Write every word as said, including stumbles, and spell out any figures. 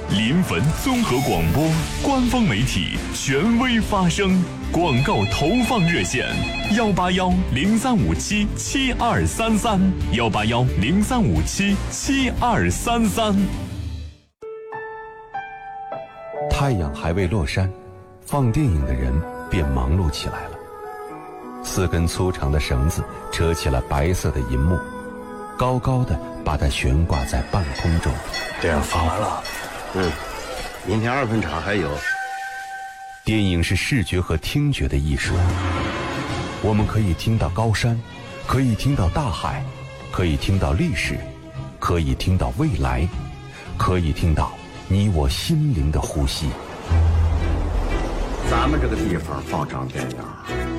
临汾综合广播官方媒体，权威发声。广告投放热线：幺八幺零三五七七二三三，幺八幺零三五七七二三三。 太阳还未落山，放电影的人便忙碌起来了。四根粗长的绳子扯起了白色的银幕，高高的把它悬挂在半空中。 电影放完了，嗯，明天二分场还有。 电影是视觉和听觉的艺术，我们可以听到高山，可以听到大海，可以听到历史，可以听到未来，可以听到你我心灵的呼吸。 咱们这个地方放场电影，